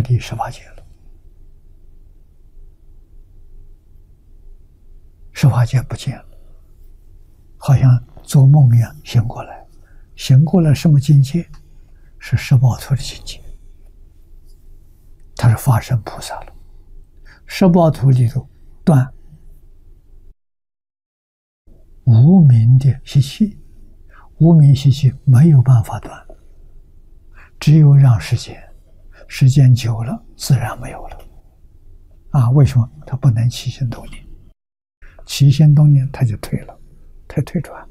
离18界了。18界不见了，好像做梦一样醒过来。醒过来什么境界？是十报图的境界。他是法身菩萨了。十报图里头断无明的习气，无明习气没有办法断，只有让时间久了自然没有了。为什么？他不能起心动念，起心动念他就退了，他退转。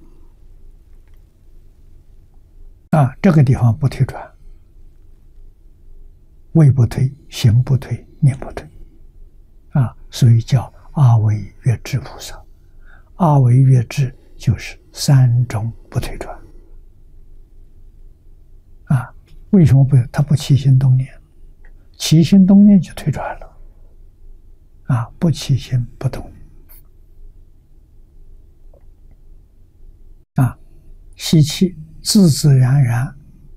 这个地方不退转，位不退，行不退，念不退，所以叫阿惟越致菩萨。阿惟越致就是3种不退转。为什么不？他不起心动念，起心动念就退转了。不起心不动念，习气自自然然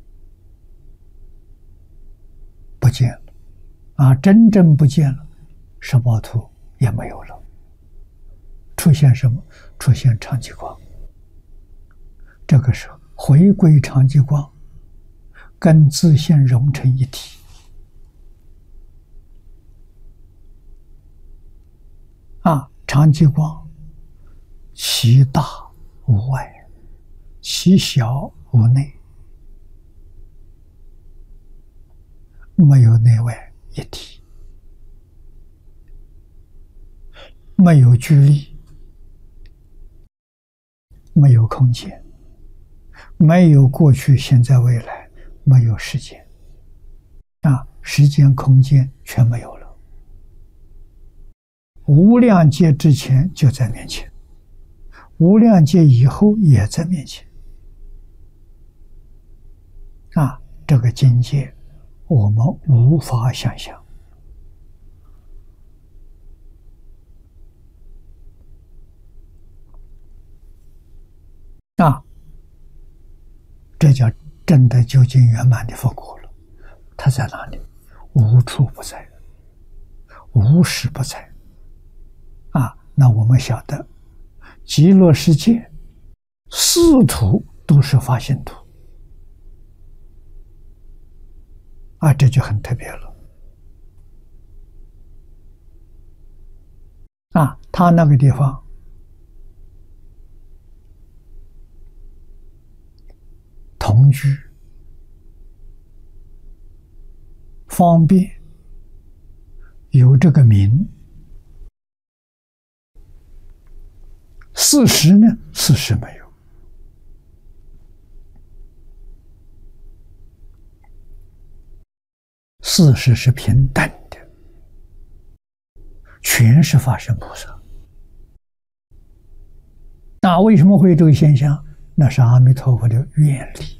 不见了，真正不见了，十报图也没有了。出现什么？出现常寂光。这个时候回归常寂光，跟自性融成一体。常寂光其大无外，其小无内，没有内外一体，没有距离，没有空间，没有过去现在未来，没有时间，时间空间全没有了。无量劫之前就在面前，无量劫以后也在面前。这个境界我们无法想象。这叫证得究竟圆满的佛果了。它在哪里？无处不在，无时不在。那我们晓得极乐世界四土都是发心土，这就很特别了。他那个地方同居方便，有这个名。事实呢？事实没有。事实是平等的，全是法身菩萨。为什么会有这个现象？那是阿弥陀佛的愿力。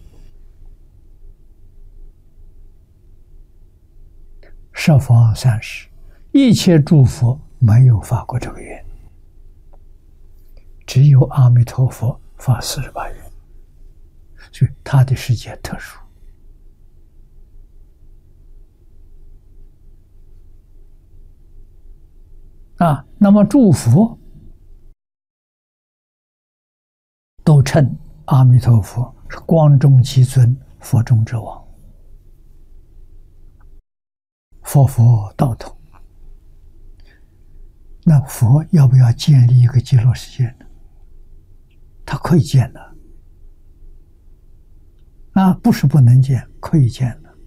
十方三世一切诸佛没有发过这个愿，只有阿弥陀佛发48愿，所以他的世界特殊。那么诸佛都称阿弥陀佛是光中极尊，佛中之王，佛道统。那佛要不要建立一个极乐世界呢？他可以建的，不是不能建，可以建的，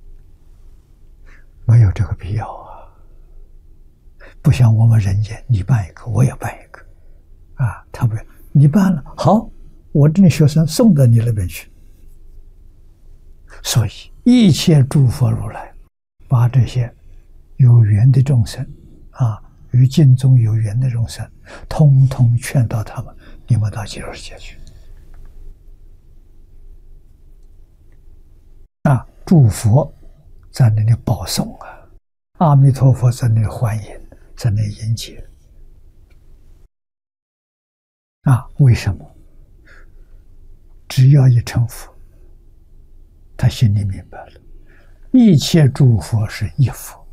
没有这个必要啊。不像我们人间，你办一个，我也办一个，他不，你办了，好，我这里学生送到你那边去。所以一切诸佛如来把这些有缘的众生与净宗有缘的众生，通通劝导他们，你们到极乐世界去。诸佛在那里保送阿弥陀佛在那里欢迎，在那里迎接。为什么？只要一成佛，他心里明白了， 一切诸佛是一佛，